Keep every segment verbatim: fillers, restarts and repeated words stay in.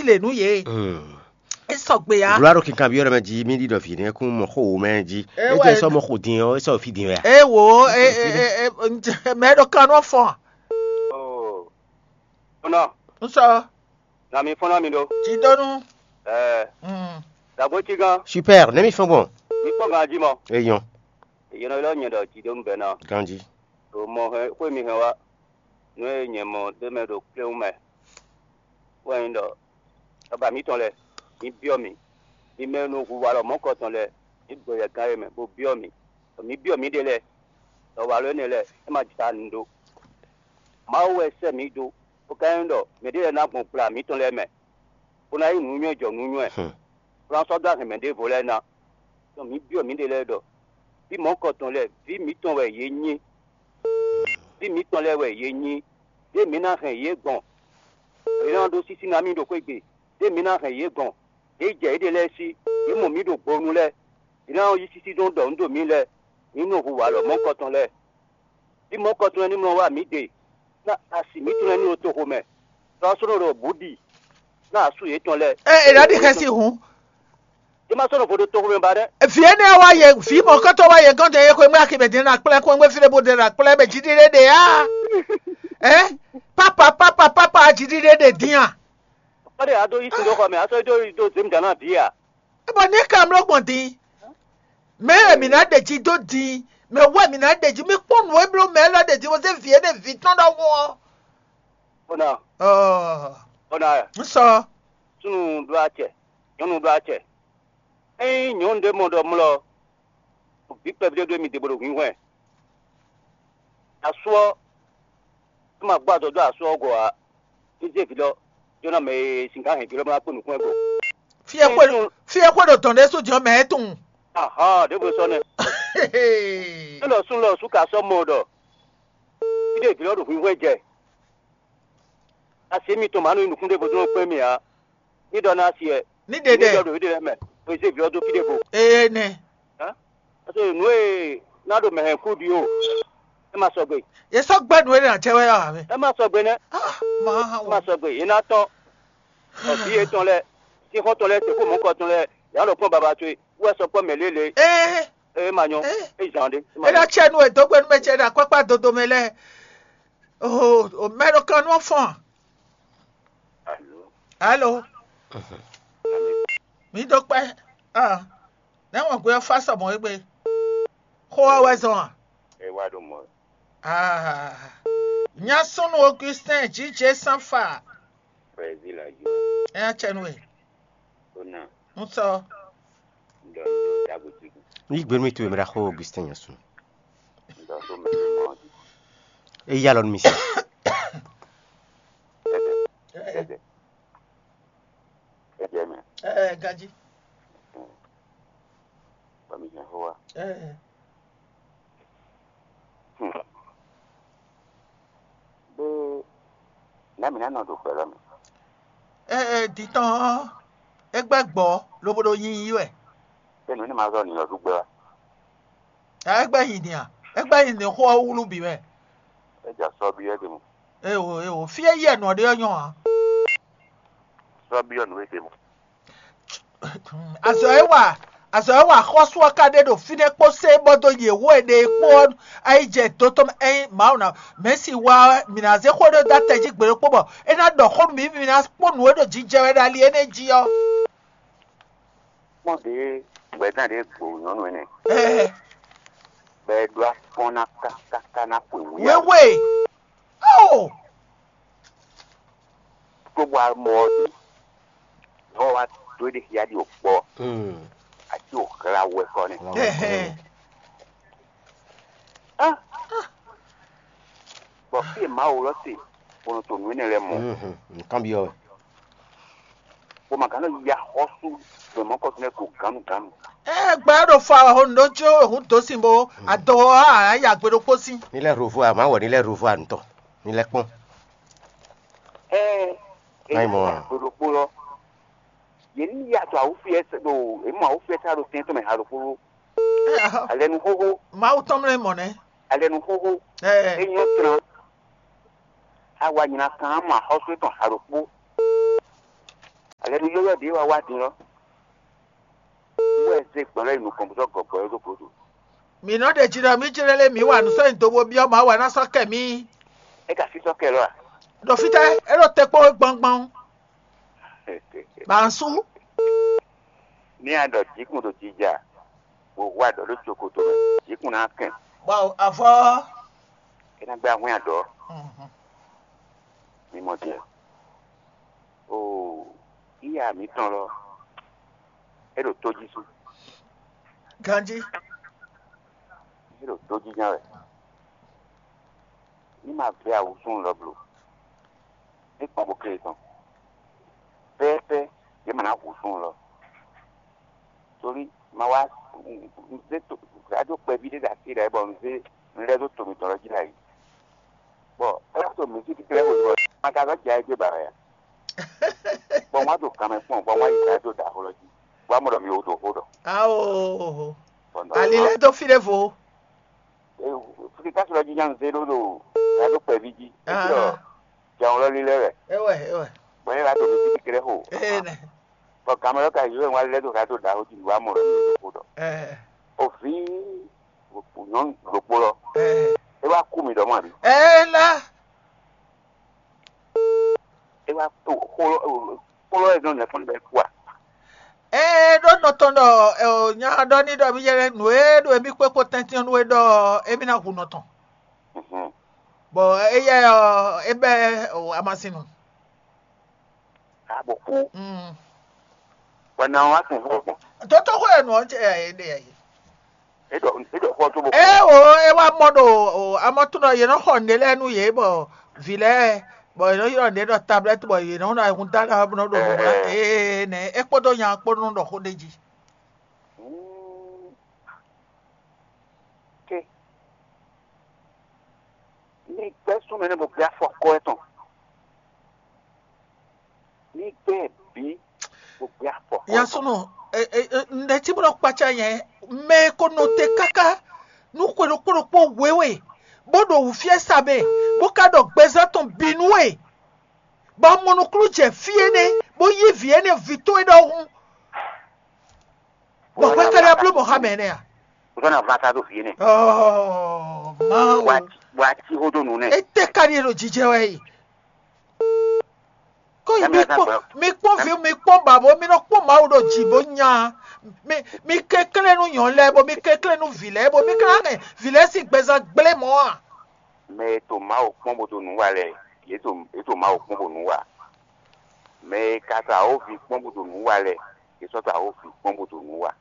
le nu ye e so gbe ya Gloire qui cambio me ji mi di do fi ne ku mo ho me ji e je so mo ho din o so fi din ya e wo e e me do kan o fo oh ono nso na mi fona mi do ti donu eh mm da bo ti gan super ne mi fon bon mi po gan ji mo e yon ye no lo nyen do ti do mbe na ganji to mo he ko mi he wa no e nyen mo de me do pe o me wa ndo aba mi ton le mi bio mi mi me no ku wa lo mo ko ton le mi go ye kan me bo bio mi mi bio mi de le to wa lo ne le e ma ji ta ndo ma we se mi do o kan ndo me de na gun pla mi ton le me o na yi nu nyo jo nu nyo e ran so da me de vo le na to mi bio mi de le do bí mo ko ton le bí mi ton we ye yin bí mi ton le we ye yin de mi na han ye gbon ran do sisi na mi do ko gbe de mi na han ye gbon e je de le si e mo mi do gbonu le ran yi sisi don do ndo mi le nínú hu wa lo mo ko ton le bí mo ko ton ni mo wa mi de na asi mi ton ni o to ho me so so ro budi na su ye ton le e e radi kasi hun e ma so ro bodo to ho me ba de fie ne wa ye fi mo ko to wa ye kan de ye ko mi akebe din na pele ko ngwe fi le bo de na pele be jidire de ya eh papa papa papa jidire de din a o de ado yi si do ko me aso do do zim dana dia e bo ni kam lo gbon din me mi na de ji do din me wa mi na de ji mi pon we bro me la de ji wo se fie de fi ton da wo ona oh ona nso sunu do ache yonu do ache eh nyon de mo do mlo bi pe de do mi de bodo gun hwe aso ma gba do do aso go a ije fi lo jona me singa he kilo ma ko nu kun ego fie ko fie ko do ton de so jo me tun aha de bo so ne lo sun lo su ka so mo do ide fi lo do gun hwe je asi mi to manu nu kun de bo do pe mi a ni do na si e ni dede ni do de me o se fi lo do fi de bo eh ne ha aso nu e na do me he ku di o e ma so gbe ye so gbadun we na chewe ya me e ma so gbe ne ah ma ma so gbe ina to o bi e ton le ti ho ton le te ko mo ko ton le ya lo pon baba tu we so po me lele eh e ma yan e jande e da chenu e to gbenu me che da papa dodo mele oh o mero kan won fon allo hello mi do pe ah na won gbe fa so mo gbe ko wa we so e wa do mo ah nya sunu Augustin jije sanfa brazil ayu e chenu e ona nso ndo ndo dabuti ni gbe mi to mi ra ho Augustin yasun ndo so me mo e ya lon mi si ede ede me eh gaji ba mi ho wa eh be na mi na no do pelo mi eh di tan egbegbo lobodo yin yi we tenu ni ma zo ni lo dugbe wa egbe yin ni a egbe yin ni ho wulu bi we e ja so bi e de mo e o e o fie ye no de yan a so bi on we de mo aso e wa aso e wa khoso ka de do fine po se bodo ye wo e de po ai je toto e ma una mesi wa minaze ko do data ji gbere po bo e na do ko mi mi na po nu do ji je we da li energy yo mo de gbe na de gbo no no ni eh be do afona ka ka ka na po wi we we oh gbogbo àmọ́ ọdún wọ́n wá tó lè fi adé òpó àti òkèrà wọ ẹ̀kọ́ ni. bọ̀ fí èèmà òwúrọ̀ sí ohun tó nínú rẹ̀ mọ̀. nǹkan bí ọ. bó ma kàn ya ọ́sù lọ́mọ́kọ́ tó lẹ́kọ̀ọ́ gánugánù. ẹ gbàdọ̀ fa ohun lójú ohun tó sì bó àdó àyà gbèrò pósí. nílẹ̀ rovo àmọ́ àwọ̀ nílẹ̀ rovo àǹtọ̀ nílẹ̀ pọ́n. ẹ ẹ àgbèròpó lọ yẹn ní yàtọ̀ àwòfin ẹsẹ̀ lò èmọ̀ àwòfin ẹsẹ̀ àrò tiẹ̀ tó mẹ̀ àròpó alẹ́nu hóhó. máa tọ́ mìíràn mọ̀ ní. alẹ́nu hóhó ẹ̀yìn tán àwa nyina kan ama hospital àròpó ele du yo yo de wa wa din lo we se pere inu komputer ko ko do ko do mi no de jira mi jirele mi wa no so ntowo bi o ma wa na so ke mi e ka fi so ke lo a do fite e ro te po gbongbon bansu ni ado jikun do jija wo wa do lo joko to jikun na kan wow afo e na gba won ado mhm mi mo dia o iya mi tan lo e do toji su ganji e do toji jan re ni ma fe awusun lo blo e pa bo kre tan pepe ye mana awusun lo torí ma wá ṣe tó rájò pẹ́ bí dédà sí rẹ̀ bọ̀ ń ṣe ńlẹ́ tó tòmí tọ̀rọ̀ jí láyé bọ̀ ẹ tó mi sí kíkẹ́ wò lọ má ká lọ jà ẹgbẹ́ bàrà yà bọ̀ wọ́n tó kàmẹ́ fún ọ bọ̀ wọ́n yìí ká tó dà fọlọ́ jí wọ́n mọ̀rọ̀ mi ò tó fọdọ̀. awo alilẹ tó fi lè fo. fúkì kásìlọ jíjà ń ṣe lódò rájò pẹ́ bí jí ẹ kí lọ jẹun lọ lílẹ̀ rẹ̀ ewé ewé bọ̀ yẹn rájò mi sí kíkẹ́ hò bọ̀ kàmẹ́ lọ́kà yìí wọ́n lẹ́dọ̀ ká tó dà ó jì wọ́n mọ̀rọ̀ mi ò tó fọdọ̀. òfin òpùnà lòpó lọ ẹ wá kú mi dọ́mọ̀ rí. ẹ la. ẹ wá tó kóló ẹ̀ náà lẹ́fọ́n bẹ́ẹ̀ kú wa. ẹ dọ́nà tọ́nà ẹ ò nyà dọ́ni dọ́ mi yẹrẹ nù ẹ dọ́ èmi pé kó tẹ́ntẹ́ nù ẹ dọ́ èmi náà kùnà tán. bọ̀ ẹ yẹ ẹ bẹ́ ọ amasinu. àbò kú. wọn náà wá sùn fún ọgbọ̀n. tọ́tọ́ kó ẹ̀ nù ọ́ ń tẹ́ ẹ̀ ẹ̀ dẹ́ yẹ. Edo edo ko to bo. Eh o e wa modo o amotuno ye no honde lenu ye bo vile bo no yo de do tablet bo ye no na hun ta na no do eh ne e podo yan po no do hodeji. Okay. Ni peso mene bo bia fo ko eton. Ni be bi bo bia fo. Ya sunu nde ti bro pacha yen me ko no te kaka nu ko ro ko po wewe bodo wu fie sabe bo ka do gbeza ton binue ba monu kru je fie ne bo yi vie ne vito e do hu bo pa ka ya blo mohammed ne ya o na vata do fie ne oh ma wa wa ti hodo nu ne e te ka ni ro jije we ko mi ko mi ko vi mi ko babo mi no ko ma o do jibo nya mi mi kekele nu yan le bo mi kekele nu vile bo mi kra ne vile si gbeza gble mo a me to ma o pon bo do nu wa le ye to e to ma o pon bo nu wa me kata o fi pon bo do nu wa le ye so ta o fi pon bo do nu wa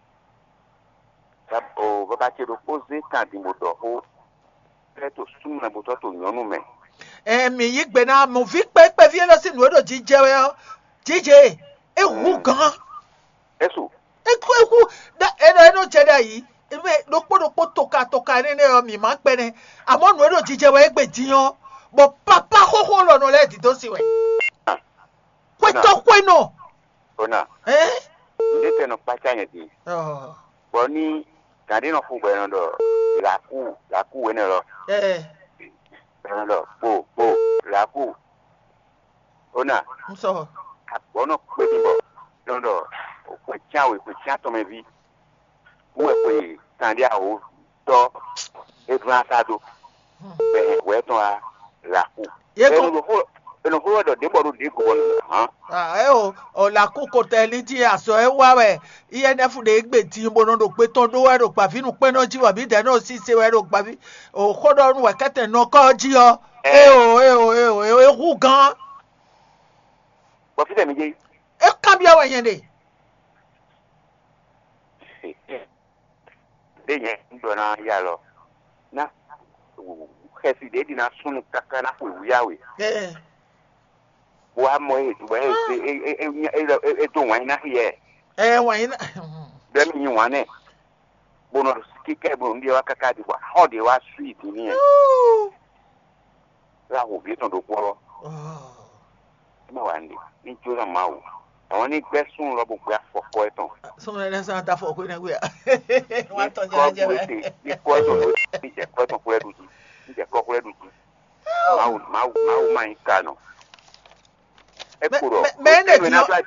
sab o baba ti do pose kan di mo do o e to sun na bo to to yanu me eh mi yi gbe na mo vi pe pe vi lo si nu do jije we jije e hu gan eso eku eku da eno eno jeda yi ebe lopo lopo toka toka ni ne mi ma pe ne amo nu do jije we gbe diyan bo papa koko lo no le di to si we kwe to kwe no ona eh ni te no pacha yen di oh bo ni kadi no fu gbe no do la ku la ku we ne lo eh lo po po la ku ona nso abono pe di bo no do o cha we ko cha to me vi wo pe tandi a o to e dun asado be we to a la ku ye ko no ho no ho do de bo do de ko no ha ah eh o o la ku ko te ni ti aso e wa we iye ne fu de gbe ti mo no do pe to do we do pa fi nu pe no ji wa bi de no si se we do pa fi o ko do nu we kete no ko ji o eh o eh o eh o e hu gan bo fi de mi je e ka bi awa yen de de yen ndo na ya lo na khesi de di na sunu kaka na fu ya we eh wa mo e tu e e e e to wa na ye eh wa yin de mi wa ne bono ki ke bo ndi wa kaka di wa ho de wa sweet ni e la wo bi ton do ko lo oh ma wa ndi ni jo na ma wo àwọn ní gbẹ́sùn lọ gbogbo àfọ̀kọ́ ẹ̀tàn. sọ́nà ẹ̀rẹ́ sọ́nà ta fọ̀ kó ní ẹgbẹ́ wọ́n tọ́ jẹ́ jẹ́ bẹ́ẹ̀. ní kọ́ ẹ̀tàn ló ní ìjẹ̀kọ́ ẹ̀tàn kúrẹ́ dùn jù ní ìjẹ̀kọ́ kúrẹ́ dùn jù máa wù máa wù máa ń kà nà. ẹ kúrò.